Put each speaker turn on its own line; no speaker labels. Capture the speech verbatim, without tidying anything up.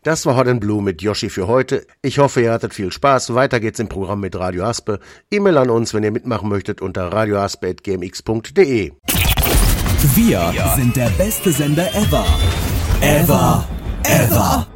Das war Hot and Blue mit Yoshi für heute. Ich hoffe, ihr hattet viel Spaß. Weiter geht's im Programm mit Radio Haspe. E-Mail an uns, wenn ihr mitmachen möchtet, unter radiohaspe at g m x punkt d e.
Wir sind der beste Sender ever. Ever. Ever.